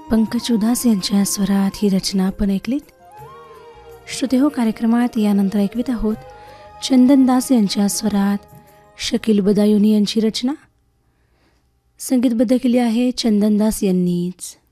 पंकज उधास यांच्या स्वरात ही रचना आपण ऐकलीत. श्रोतेहो, कार्यक्रमात यानंतर ऐकवीत आहोत चंदनदास यांच्या स्वरात शकील बदायुनी यांची रचना. संगीतबद्ध केली आहे चंदनदास यांनीच.